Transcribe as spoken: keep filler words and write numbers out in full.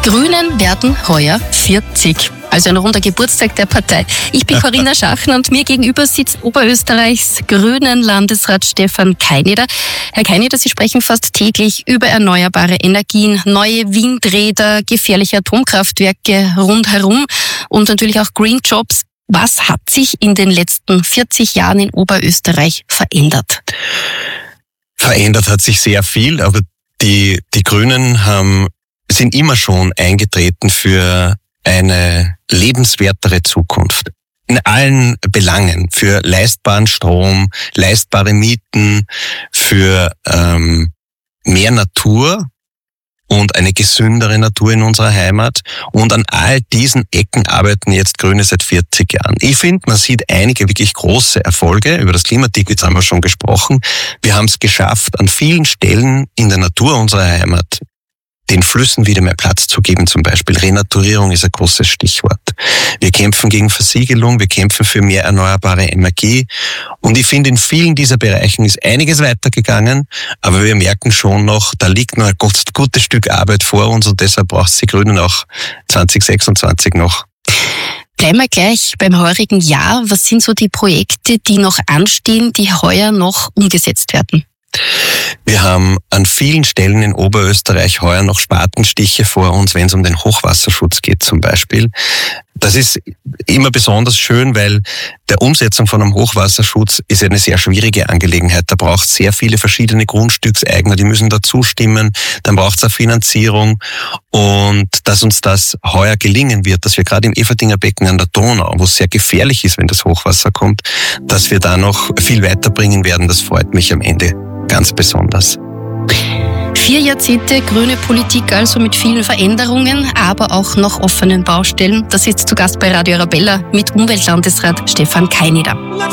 Grünen werden heuer vierzig. Also ein runder Geburtstag der Partei. Ich bin Corinna Schachner und mir gegenüber sitzt Oberösterreichs Grünen Landesrat Stefan Keineder. Herr Keineder, Sie sprechen fast täglich über erneuerbare Energien, neue Windräder, gefährliche Atomkraftwerke rundherum und natürlich auch Green Jobs. Was hat sich in den letzten vierzig Jahren in Oberösterreich verändert? Verändert hat sich sehr viel, aber die, die Grünen haben, sind immer schon eingetreten für eine lebenswertere Zukunft. In allen Belangen. Für leistbaren Strom, leistbare Mieten, für ähm, mehr Natur und eine gesündere Natur in unserer Heimat. Und an all diesen Ecken arbeiten jetzt Grüne seit vierzig Jahren. Ich finde, man sieht einige wirklich große Erfolge. Über das Klimaticket haben wir schon gesprochen. Wir haben es geschafft, an vielen Stellen in der Natur unserer Heimat den Flüssen wieder mehr Platz zu geben, zum Beispiel. Renaturierung ist ein großes Stichwort. Wir kämpfen gegen Versiegelung, wir kämpfen für mehr erneuerbare Energie. Und ich finde, in vielen dieser Bereichen ist einiges weitergegangen, aber wir merken schon noch, da liegt noch ein gutes Stück Arbeit vor uns und deshalb braucht es die Grünen auch zwanzig sechsundzwanzig noch. Bleiben wir gleich beim heurigen Jahr. Was sind so die Projekte, die noch anstehen, die heuer noch umgesetzt werden? Wir haben an vielen Stellen in Oberösterreich heuer noch Spatenstiche vor uns, wenn es um den Hochwasserschutz geht zum Beispiel. Das ist immer besonders schön, weil der Umsetzung von einem Hochwasserschutz ist eine sehr schwierige Angelegenheit. Da braucht es sehr viele verschiedene Grundstückseigner, die müssen da zustimmen. Dann braucht es eine Finanzierung. Und dass uns das heuer gelingen wird, dass wir gerade im Everdinger Becken an der Donau, wo es sehr gefährlich ist, wenn das Hochwasser kommt, dass wir da noch viel weiterbringen werden, das freut mich am Ende ganz besonders. Vier Jahrzehnte grüne Politik, also mit vielen Veränderungen, aber auch noch offenen Baustellen. Das ist zu Gast bei Radio Arabella mit Umweltlandesrat Stefan Keineder.